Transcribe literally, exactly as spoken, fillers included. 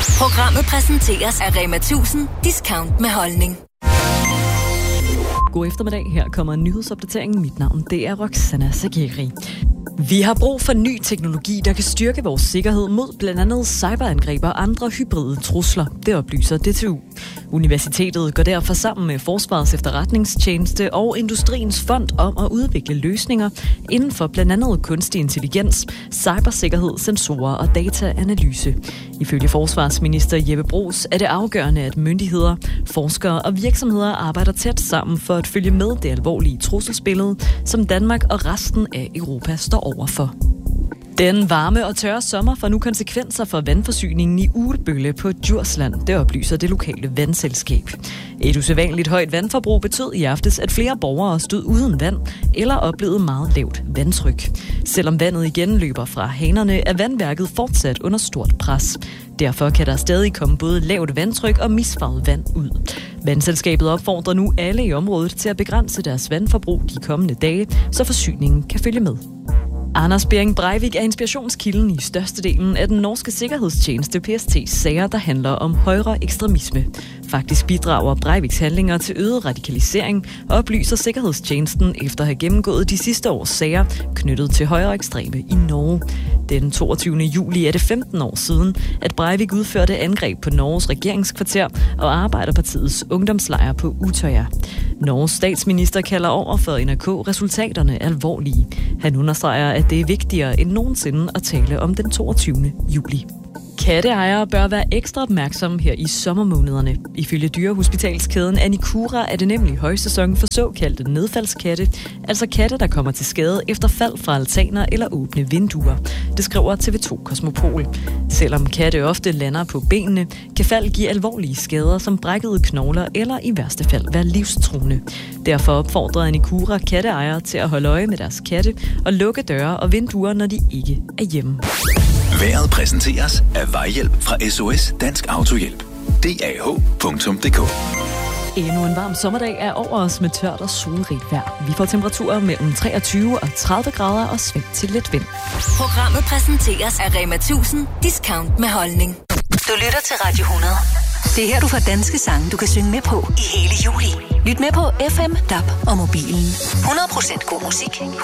Programmet præsenteres af Rema tusind. Discount med holdning. God eftermiddag. Her kommer en nyhedsopdatering. Mit navn det er Roxana Sagiri. Vi har brug for ny teknologi, der kan styrke vores sikkerhed mod blandt andet cyberangreb og andre hybride trusler. Det oplyser D T U. Universitetet går derfor sammen med Forsvarets Efterretningstjeneste og Industriens Fond om at udvikle løsninger inden for blandt andet kunstig intelligens, cybersikkerhed, sensorer og dataanalyse. Ifølge forsvarsminister Jeppe Bruus er det afgørende, at myndigheder, forskere og virksomheder arbejder tæt sammen for at følge med det alvorlige trusselsbillede, som Danmark og resten af Europa står overfor. Den varme og tørre sommer får nu konsekvenser for vandforsyningen i Ugelbølle på Djursland. Det oplyser det lokale vandselskab. Et usædvanligt højt vandforbrug betød i aftes, at flere borgere stod uden vand eller oplevede meget lavt vandtryk. Selvom vandet igen løber fra hanerne, er vandværket fortsat under stort pres. Derfor kan der stadig komme både lavt vandtryk og misfarvet vand ud. Vandselskabet opfordrer nu alle i området til at begrænse deres vandforbrug de kommende dage, så forsyningen kan følge med. Anders Behring Breivik er inspirationskilden i størstedelen af den norske sikkerhedstjeneste P S T's sager, der handler om højre ekstremisme. Faktisk bidrager Breiviks handlinger til øget radikalisering, og oplyser sikkerhedstjenesten efter at have gennemgået de sidste års sager knyttet til højre ekstreme i Norge. Den toogtyvende juli er det femten år siden, at Breivik udførte angreb på Norges regeringskvarter og Arbejderpartiets ungdomslejr på Utøya. Norges statsminister kalder over for N R K resultaterne alvorlige. Han understreger, at det er vigtigere end nogensinde at tale om den toogtyvende juli. Katteejere bør være ekstra opmærksomme her i sommermånederne. Ifølge dyrehospitalskæden Anicura er det nemlig højsæson for såkaldte nedfaldskatte, altså katte, der kommer til skade efter fald fra altaner eller åbne vinduer. Det skriver T V to Kosmopol. Selvom katte ofte lander på benene, kan fald give alvorlige skader som brækkede knogler eller i værste fald være livstruende. Derfor opfordrer Anicura katteejere til at holde øje med deres katte og lukke døre og vinduer, når de ikke er hjemme. Vejret præsenteres af Vejhjælp fra S O S Dansk Autohjælp. D A H punktum d k. Endnu en varm sommerdag er over os med tørt og solrigt vejr. Vi får temperaturer mellem treogtyve og tredive grader og sving til lidt vind. Programmet præsenteres af Rema tusind. Discount med holdning. Du lytter til Radio hundrede. Det er her, du får danske sange, du kan synge med på i hele juli. Lyt med på F M, D A B og mobilen. hundrede procent god musik.